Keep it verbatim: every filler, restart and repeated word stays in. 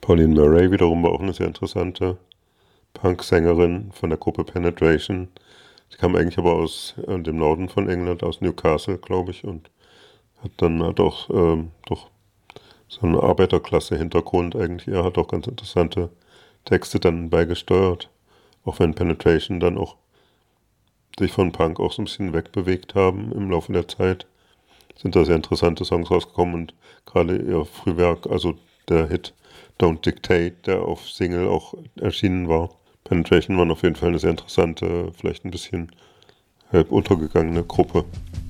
Pauline Murray wiederum war auch eine sehr interessante Punk-Sängerin von der Gruppe Penetration. Sie kam eigentlich aber aus äh, dem Norden von England, aus Newcastle, glaube ich, und hat dann halt auch ähm, doch so einen Arbeiterklasse-Hintergrund eigentlich. Er hat auch ganz interessante Texte dann beigesteuert. Auch wenn Penetration dann auch sich von Punk auch so ein bisschen wegbewegt haben im Laufe der Zeit, sind da sehr interessante Songs rausgekommen und gerade ihr Frühwerk, also der Hit Don't Dictate, der auf Single auch erschienen war. Penetration waren auf jeden Fall eine sehr interessante, vielleicht ein bisschen halb untergegangene Gruppe.